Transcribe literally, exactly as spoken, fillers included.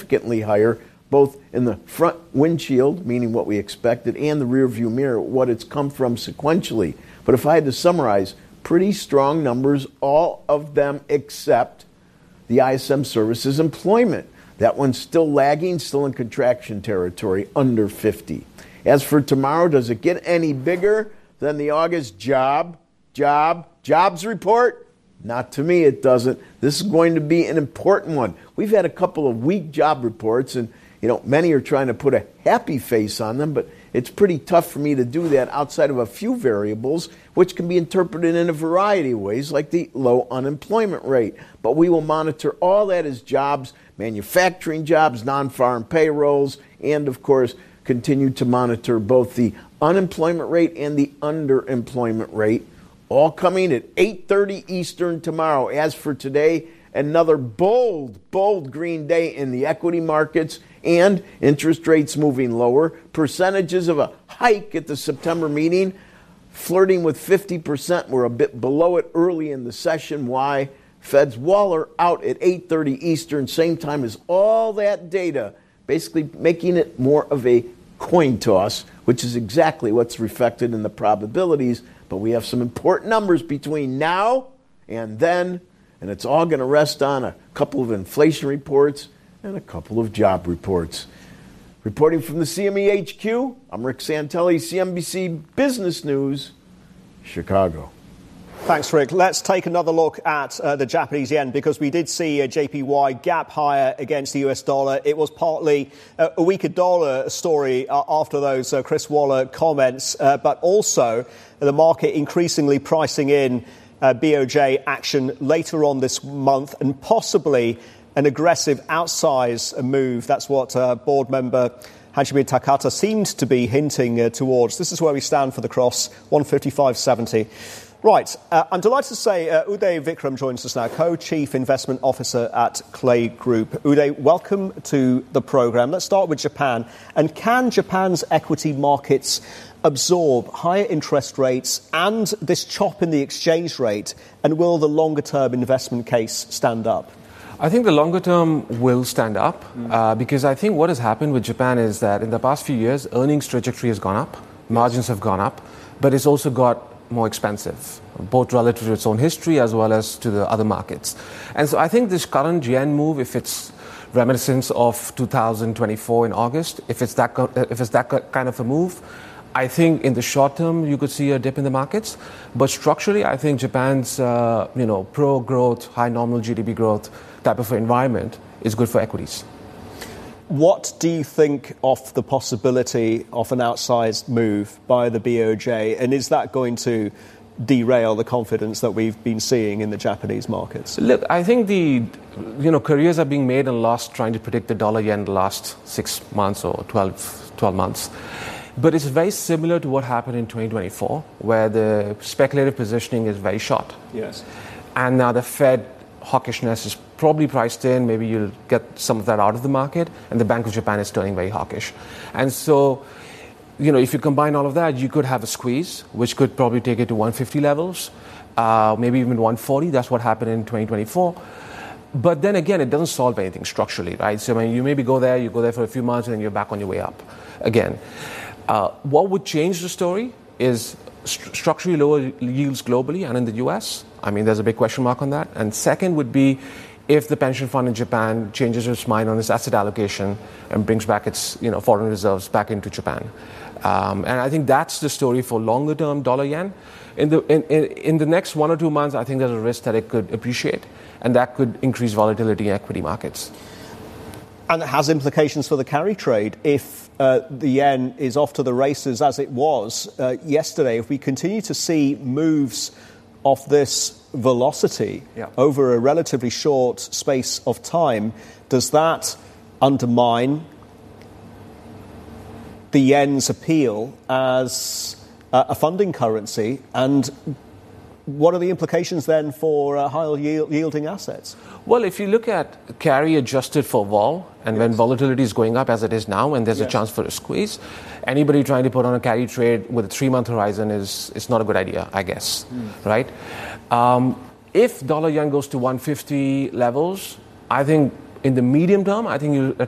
significantly higher, both in the front windshield, meaning what we expected, and the rear view mirror, what it's come from sequentially. But if I had to summarize, pretty strong numbers, all of them except the I S M services employment. That one's still lagging, still in contraction territory, under fifty. As for tomorrow, does it get any bigger than the August job, job, jobs report? Not to me, it doesn't. This is going to be an important one. We've had a couple of weak job reports, and you know, many are trying to put a happy face on them, but it's pretty tough for me to do that outside of a few variables, which can be interpreted in a variety of ways, like the low unemployment rate. But we will monitor all that as jobs, manufacturing jobs, non-farm payrolls, and of course, continue to monitor both the unemployment rate and the underemployment rate, all coming at eight thirty Eastern tomorrow. As for today, another bold, bold green day in the equity markets, and interest rates moving lower. Percentages of a hike at the September meeting, flirting with fifty percent. We're a bit below it early in the session. Why? Fed's Waller out at eight thirty Eastern, same time as all that data, basically making it more of a coin toss, which is exactly what's reflected in the probabilities. But we have some important numbers between now and then, and it's all going to rest on a couple of inflation reports and a couple of job reports. Reporting from the C M E H Q, I'm Rick Santelli, C N B C Business News, Chicago. Thanks, Rick. Let's take another look at uh, the Japanese yen, because we did see a J P Y gap higher against the U S dollar. It was partly uh, a weaker dollar story uh, after those uh, Chris Waller comments, uh, but also the market increasingly pricing in uh, B O J action later on this month and possibly an aggressive outsize move. That's what uh, board member Hajime Takata seemed to be hinting uh, towards. This is where we stand for the cross, one fifty-five seventy. Right. Uh, I'm delighted to say uh, Uday Vikram joins us now, Co-Chief Investment Officer at Clay Group. Uday, welcome to the programme. Let's start with Japan. And can Japan's equity markets absorb higher interest rates and this chop in the exchange rate? And will the longer-term investment case stand up? I think the longer term will stand up mm. uh, because I think what has happened with Japan is that in the past few years, earnings trajectory has gone up, margins have gone up, but it's also got more expensive, both relative to its own history as well as to the other markets. And so I think this current yen move, if it's reminiscent of two thousand twenty-four in August, if it's that if it's that kind of a move, I think in the short term you could see a dip in the markets. But structurally, I think Japan's uh, you know pro-growth, high nominal G D P growth type of environment is good for equities. What do you think of the possibility of an outsized move by the B O J, and is that going to derail the confidence that we've been seeing in the Japanese markets? Look, I think the you know careers are being made and lost trying to predict the dollar yen the last six months or twelve, twelve months. But it's very similar to what happened in twenty twenty-four, where the speculative positioning is very short. Yes. And now the Fed hawkishness is probably priced in. Maybe you'll get some of that out of the market, and the Bank of Japan is turning very hawkish. And so, you know, if you combine all of that, you could have a squeeze, which could probably take it to one fifty levels, uh, maybe even one forty. That's what happened in twenty twenty-four. But then again, it doesn't solve anything structurally, right? So I mean, you maybe go there, you go there for a few months, and then you're back on your way up again. Uh, what would change the story is st- structurally lower yields globally and in the U S. I mean, there's a big question mark on that. And second would be if the pension fund in Japan changes its mind on its asset allocation and brings back its, you know, foreign reserves back into Japan. Um, and I think that's the story for longer-term dollar yen. In the in, in, in the next one or two months, I think there's a risk that it could appreciate, and that could increase volatility in equity markets. And it has implications for the carry trade if uh, the yen is off to the races as it was uh, yesterday. If we continue to see moves of this velocity yeah. over a relatively short space of time, does that undermine the yen's appeal as uh, a funding currency? And what are the implications then for uh, higher yield- yielding assets? Well, if you look at carry adjusted for vol, and yes. when volatility is going up as it is now, and there's yes. a chance for a squeeze, anybody trying to put on a carry trade with a three-month horizon is is not a good idea, I guess, mm. right? Um, if dollar yen goes to one fifty levels, I think in the medium term, I think you